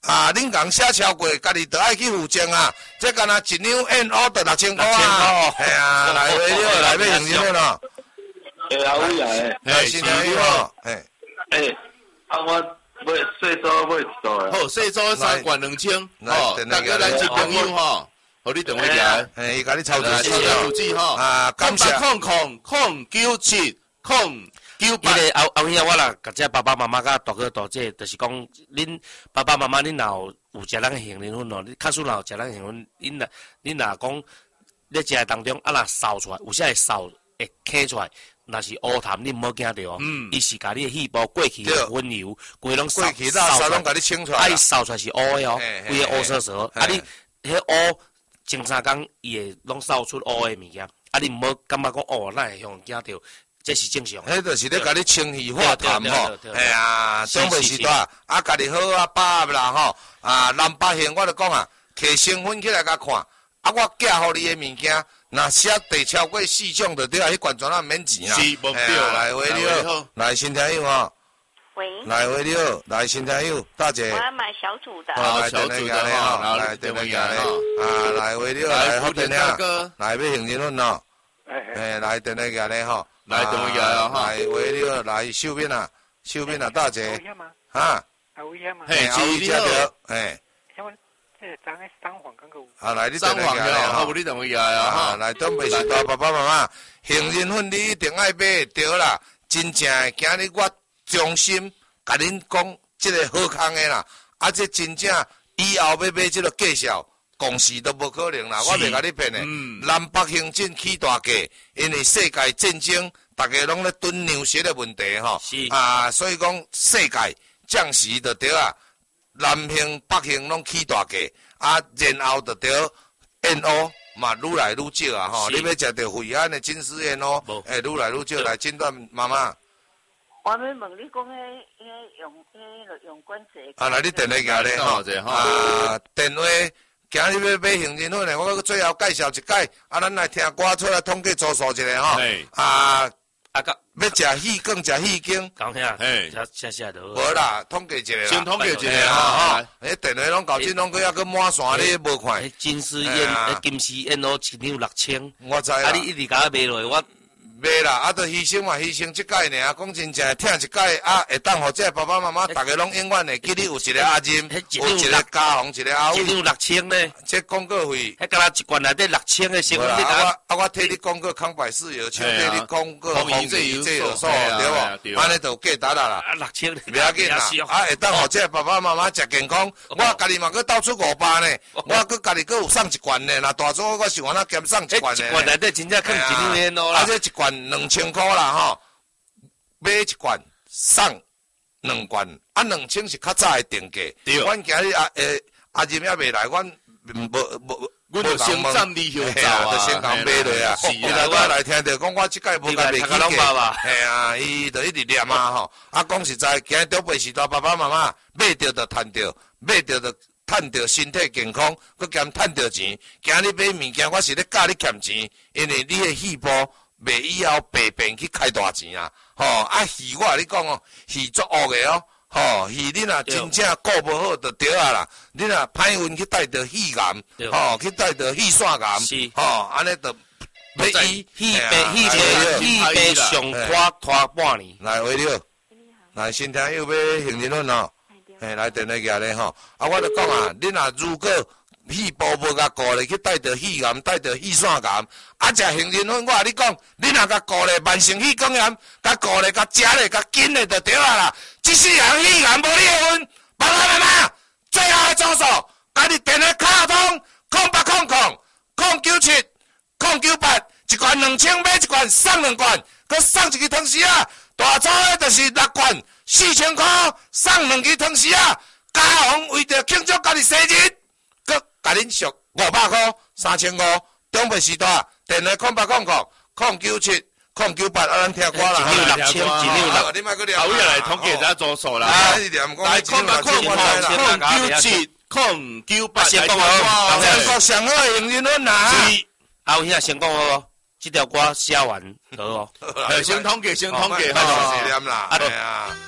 恁共写超过，家己就爱去付证啊。这敢若一两烟乌就6000块啊。系啊，来话了，来要用钱咯。 阿伟啊， 来新听有哦， 我买细组买一组啦。 好，细组3罐2000， 大家咱一朋友吼，互你电话来， 伊甲你操作谢谢主持吼， 感谢。 097 因为后兄我啦，甲这爸爸妈妈甲大哥大姐，就是讲，恁爸爸妈妈恁有食咱杏仁粉哦，你确实若有食咱杏仁粉，恁若讲，咧食的当中啊，若扫出来，有些会扫会揢出来，若是乌痰，你毋好惊着哦。伊是甲你的细胞过去的温油，规拢过去垃圾拢甲你清出来。 啊，伊扫出来是乌的哦，规个乌色色。啊，你迄乌前3工伊会拢扫出乌的物件，啊，你毋好感觉讲哦，咱会向惊着。这是正常， 迄就是咧甲你清气化痰吼，哎呀，长辈时代啊，家己好啊把啦吼，南北杏我就讲啊，摕成分起来甲看，啊，我寄互你的物件，若写地超过4种就对啊，迄罐全啊免钱啦， 是目标来话了，来新听友吼， 喂， 来话了，来新听友，大姐， 我要买小组的， 来电话家咧吼，来电话家咧，来话了，来好电话，来要杏仁粉咯，来电话家咧吼。 来，等我来哈！ 来，为了来秀斌啊，大姐， 啊，有影吗？ 嘿，有影着，嘿。 像我这个张个三黄刚个。 来你等下来好，你等我来啊！ 来，长辈时代爸爸妈妈，杏仁粉你一定爱买，对啦，真正的，今日我衷心甲恁讲，这个好康的啦，啊，这真正以后要买这个介绍。公司都无可能啦，我袂甲你骗的。南北行政起大价，因为世界战争，大家拢咧囤粮食的问题吼。所以讲世界暂时就对啊，南行北行拢起大价，然后就对燕鸥嘛愈来愈少啊吼。你要食到惠安的金丝燕鸥，愈来愈少。来诊断妈妈。 我要问你讲，用管子。 来你电话下咧吼，电话。今日要买杏仁粉的，我最后介绍一解，咱来听歌出来统计组数一下吼。要食戏更食戏精。 讲遐，谢都。 无啦，统计一下啦。 先统计一下吼。 电话拢到这拢还阁满线咧，无看。 金丝燕、金丝燕哦，一两6000。 我知啦。 你一直甲我卖落，我。 卖啦，就牺牲嘛，牺牲即届尔，讲真正听一届会当互这爸爸妈妈，大家拢永远会记得有一个阿金，有一个家宏，一个阿伟。 一两6000呢？ 这广告费。 迄敢若一罐内底6000的成分， 我替你广告康百事药，像替你广告红油这药所，对无？安尼就价值啦。 6000， 不要紧啦。会当互这爸爸妈妈食健康，我家己嘛佫倒出500呢，我佫家己佫有送一罐呢。那大组我是往那减送一罐呢。 一罐内底真正肯1两烟咯啦。 这一罐2000块啦吼，买一罐送2罐，2000是较早的定价。阮今日阿任也未来，阮阮就先暂时后走就先讲买落啊。伊来我来听着讲，我即届无甲袂起价。嘿伊就一直念啊吼。讲实在，今日长辈时代爸爸妈妈买着就赚着，买着就赚着身体健康，佮兼赚着钱。今日买物件，我是咧教你欠钱，因为你的细胞。袂以后白变去开大钱啊！鱼我你讲哦，鱼足恶的哦，鱼你若真正顾无好就对啊啦。你若歹运去带着鱼癌，去带着鱼线癌，安尼就要鱼白上拖半年。 来为了，来先听又要杏仁粉哦，来电话下咧吼。我就讲啊，你若如果细胞无甲顾咧，去带着肺癌，带着肺腺癌，食杏仁粉，我甲你讲，你若甲顾咧，慢性肺管炎，甲顾咧，甲食咧，甲紧咧，就对啊啦。即世人肺癌无你的份，爸爸妈妈，最后的招数，家己电话卡通0800-097-098，一罐2000买一罐送2罐，佮送一个汤匙啊，大组的就是6罐，4000块送2个汤匙啊，家宏为着庆祝家己生日。甲恁俗500块、3500，长辈时代电话0800-097-098，咱听歌啦。 一两6000， 你莫搁念。 后尾来统计一下组数啦。 来 0800-097-098， 先讲好，全国上好的杏仁粉啦。 后兄先讲好，这条歌写完好哦。 先统计， 哈。